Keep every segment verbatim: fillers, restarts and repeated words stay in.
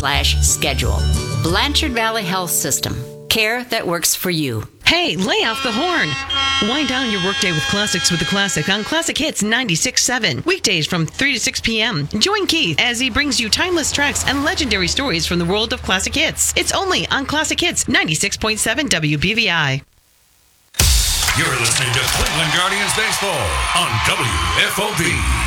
slash schedule. Blanchard Valley Health System. Care that works for you. Hey, lay off the horn. Wind down your workday with classics with the Classic on Classic Hits ninety-six point seven. Weekdays from three to six p.m. Join Keith as he brings you timeless tracks and legendary stories from the world of classic hits. It's only on Classic Hits ninety-six point seven W B V I. You're listening to Cleveland Guardians Baseball on W F O B.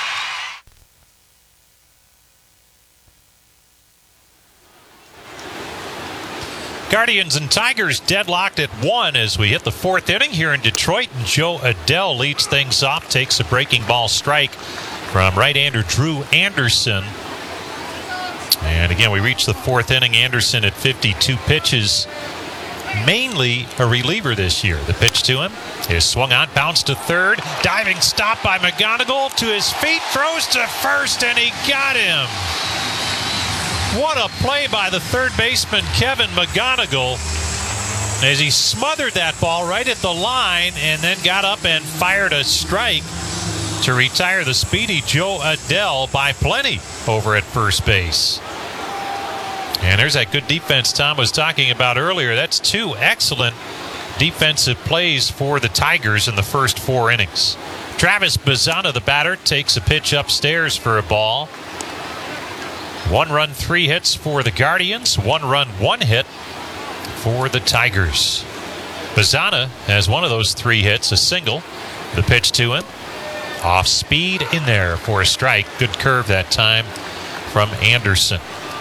Guardians and Tigers deadlocked at one as we hit the fourth inning here in Detroit. And Joe Adell leads things off, takes a breaking ball strike from right-hander Drew Anderson. And again, we reach the fourth inning. Anderson at fifty-two pitches, mainly a reliever this year. The pitch to him is swung on, bounced to third, diving stop by McGonigal, to his feet, throws to first, and he got him. What a play by the third baseman, Kevin McGonigal, as he smothered that ball right at the line and then got up and fired a strike to retire the speedy Joe Adell by plenty over at first base. And there's that good defense Tom was talking about earlier. That's two excellent defensive plays for the Tigers in the first four innings. Travis Bazzana, the batter, takes a pitch upstairs for a ball. One run, three hits for the Guardians. One run, one hit for the Tigers. Bazzana has one of those three hits, a single. The pitch to him. Off speed in there for a strike. Good curve that time from Anderson.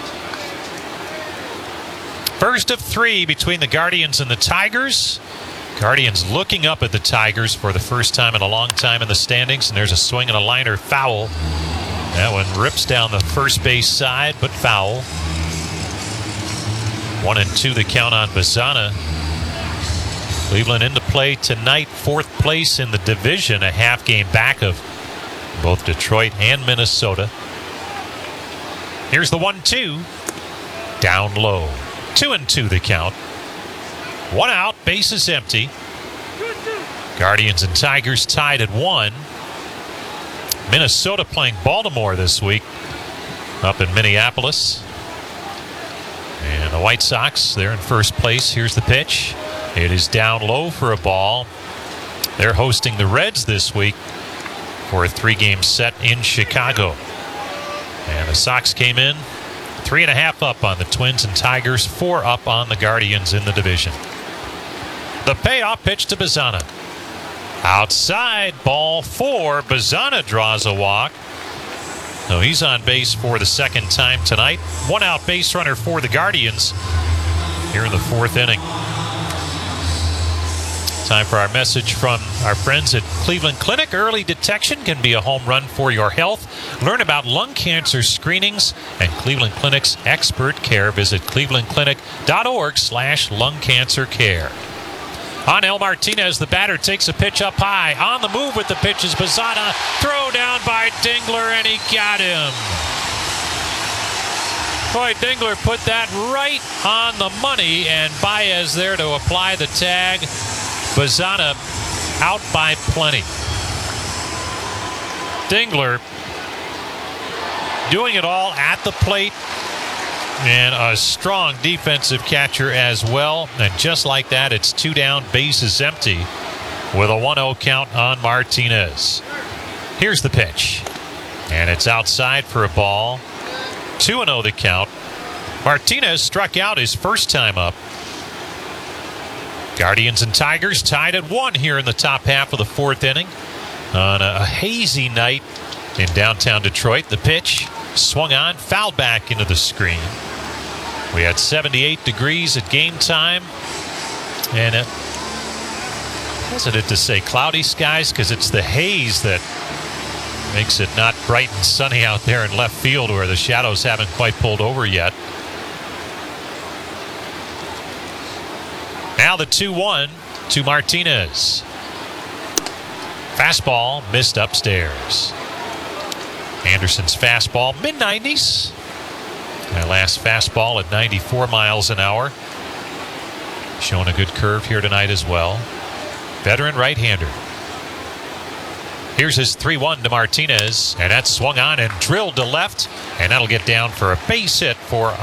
First of three between the Guardians and the Tigers. Guardians looking up at the Tigers for the first time in a long time in the standings. And there's a swing and a liner foul. That one rips down the first base side, but foul. One and two the count on Bazzana. Cleveland into play tonight, fourth place in the division, a half game back of both Detroit and Minnesota. Here's the one two. Down low. Two and two the count. One out, bases empty. Guardians and Tigers tied at one. Minnesota playing Baltimore this week up in Minneapolis. And the White Sox, they're in first place. Here's the pitch. It is down low for a ball. They're hosting the Reds this week for a three-game set in Chicago. And the Sox came in three and a half up on the Twins and Tigers, four up on the Guardians in the division. The payoff pitch to Bazzana. Outside, ball four. Bazzana draws a walk. So he's on base for the second time tonight. One out base runner for the Guardians here in the fourth inning. Time for our message from our friends at Cleveland Clinic. Early detection can be a home run for your health. Learn about lung cancer screenings and Cleveland Clinic's expert care. Visit clevelandclinic.org slash lung cancer care. Angel Martinez, the batter, takes a pitch up high. On the move with the pitch is Bazzana. Throw down by Dingler, and he got him. Boy, Dingler put that right on the money, and Baez there to apply the tag. Bazzana out by plenty. Dingler doing it all at the plate. And a strong defensive catcher as well. And just like that, it's two down, bases empty with a one oh count on Martinez. Here's the pitch. And it's outside for a ball. two and oh the count. Martinez struck out his first time up. Guardians and Tigers tied at one here in the top half of the fourth inning. On a, a hazy night in downtown Detroit. The pitch swung on, fouled back into the screen. We had seventy-eight degrees at game time. And it, hesitant to say cloudy skies because it's the haze that makes it not bright and sunny out there in left field where the shadows haven't quite pulled over yet. Now the two one to Martinez. Fastball missed upstairs. Anderson's fastball, mid nineties. That last fastball at ninety-four miles an hour. Showing a good curve here tonight as well. Veteran right-hander. Here's his three one to Martinez, and that's swung on and drilled to left, and that'll get down for a base hit for